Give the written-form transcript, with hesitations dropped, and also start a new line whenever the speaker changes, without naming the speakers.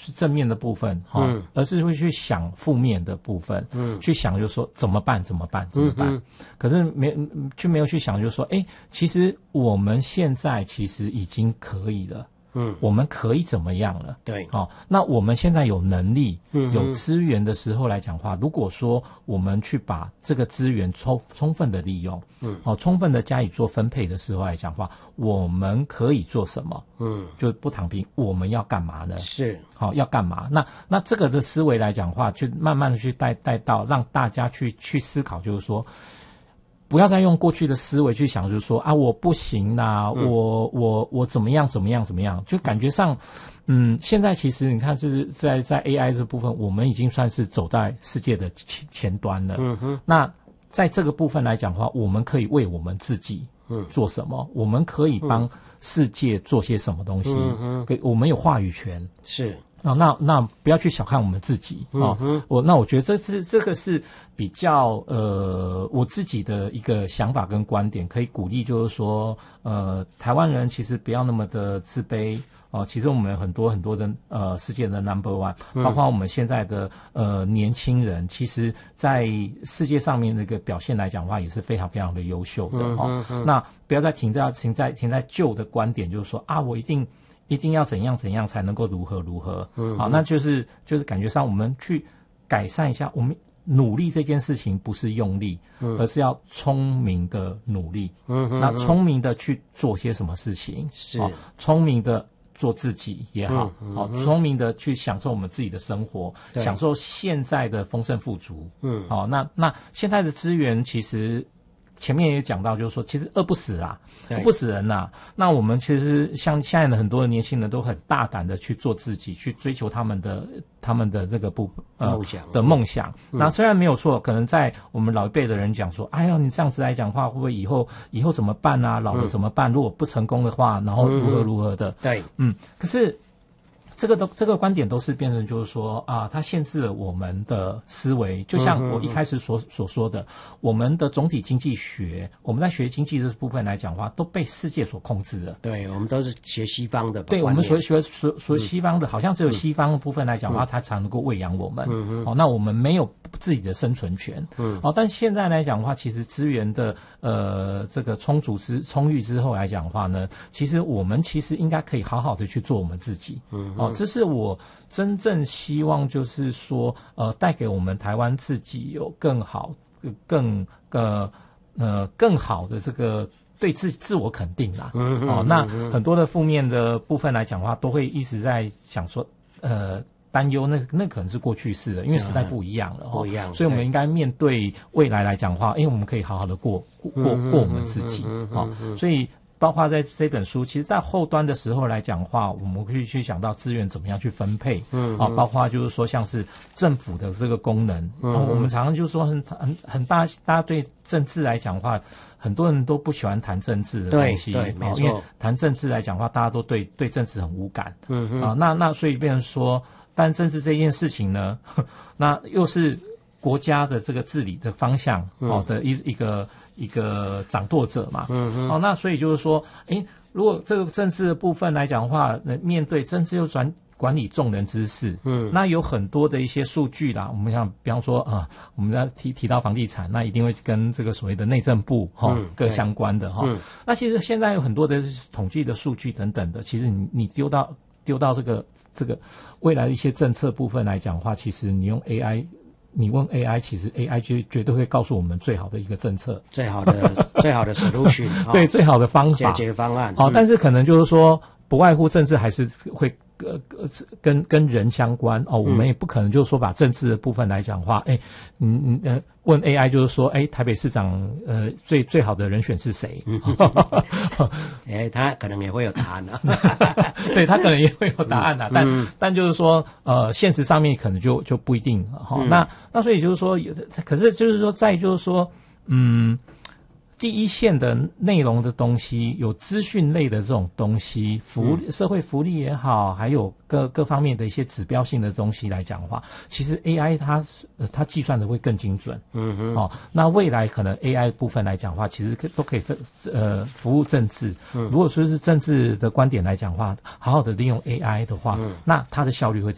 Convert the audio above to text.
是正面的部分而是会去想负面的部分，去想就是说怎么办，可是没有去想就是说，其实我们现在其实已经可以了。我们可以怎么样了？
对，
那我们现在有能力、有资源的时候来讲话，如果说我们去把这个资源充分的利用，充分的加以做分配的时候来讲话，我们可以做什么？就不躺平，我们要干嘛呢？
是，
要干嘛？那这个的思维来讲话，就慢慢的去带到让大家去思考，就是说。不要再用过去的思维去想，就是说我不行啦，我怎么样，就感觉上，现在其实你看，就是在 AI 这部分，我们已经算是走在世界的前端了。那在这个部分来讲的话，我们可以为我们自己做什么？我们可以帮世界做些什么东西？我们有话语权。
是。
那不要去小看我们自己我觉得这个是比较我自己的一个想法跟观点，可以鼓励就是说台湾人其实不要那么的自卑其实我们有很多的世界的 No.1，包括我们现在的年轻人，其实在世界上面那个表现来讲的话，也是非常非常的优秀的那不要再停在旧的观点，就是说我一定要怎样才能够如何那就是感觉上我们去改善一下，我们努力这件事情不是用力，而是要聪明的努力。那聪明的去做些什么事情，
是
聪明的做自己也好，聪明的去享受我们自己的生活，享受现在的丰盛富足。那现在的资源其实。前面也讲到，就是说，其实饿不死啦，不死人啦。那我们其实像现在的很多的年轻人都很大胆的去做自己，去追求他们的这个梦想。那虽然没有错，可能在我们老一辈的人讲说，哎呀，你这样子来讲话，会不会以后怎么办啊？老了怎么办？如果不成功的话，然后如何的？
对，
可是。这个观点都是变成就是说它限制了我们的思维，就像我一开始所说的，我们的总体经济学，我们在学经济这部分来讲的话，都被世界所控制了。
对，我们都是学西方的。
对，我们学西方的，好像只有西方的部分来讲的话，它才能够喂养我们。那我们没有自己的生存权。但现在来讲的话，其实资源的这个充裕之后来讲的话呢，其实我们其实应该可以好好的去做我们自己。这是我真正希望，就是说，带给我们台湾自己有更好的这个对自我肯定啦。那很多的负面的部分来讲的话，都会一直在想说，担忧，那可能是过去式了，因为时代不一样了，
不一样，
所以我们应该面对未来来讲的话，我们可以好好的过我们自己，所以。包括在这本书，其实在后端的时候来讲的话，我们可以去想到资源怎么样去分配，包括就是说像是政府的这个功能，我们常常就是说大家对政治来讲的话，很多人都不喜欢谈政治的东西，
对，没错，
因为谈政治来讲的话，大家都对政治很无感，那所以变成说，但政治这件事情呢，那又是国家的这个治理的方向的一个掌舵者嘛，那所以就是说，如果这个政治的部分来讲的话，面对政治又管理众人之事，那有很多的一些数据啦，我们像比方说我们要提到房地产，那一定会跟这个所谓的内政部各相关的那其实现在有很多的统计的数据等等的，其实你丢到这个未来的一些政策部分来讲的话，其实你用 AI。你问 AI， 其实 AI 绝对会告诉我们最好的一个政策，
最好的 solution，
对，最好的方法
解决方案。
但是可能就是说，不外乎政治还是会跟人相关我们也不可能就是说把政治的部分来讲的话，问 AI 就是说，台北市长最好的人选是谁？
他可能也会有答案
对，他可能也会有答案但就是说，现实上面可能就不一定那所以就是说，可是就是说，再就是说，第一线的内容的东西，有资讯类的这种东西，社会福利也好，还有各方面的一些指标性的东西来讲的话，其实 AI 它计算的会更精准。那未来可能 AI 部分来讲的话，其实都可以服务政治。如果说是政治的观点来讲的话，好好的利用 AI 的话，那它的效率会